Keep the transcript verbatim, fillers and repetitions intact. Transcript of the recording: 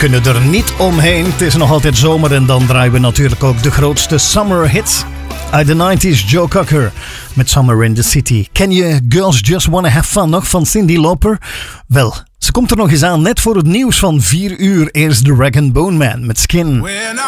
kunnen er niet omheen. Het is nog altijd zomer en dan draaien we natuurlijk ook de grootste summer hits. Uit de nineties, Joe Cocker met Summer in the City. Ken je Girls Just Wanna Have Fun nog van Cyndi Lauper? Wel, ze komt er nog eens aan net voor het nieuws van vier uur. Eerst de Rag and Bone Man met Skin.